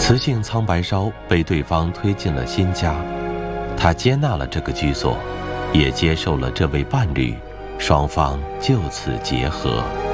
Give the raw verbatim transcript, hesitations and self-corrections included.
雌性苍白烧被对方推进了新家，他接纳了这个居所，也接受了这位伴侣，双方就此结合。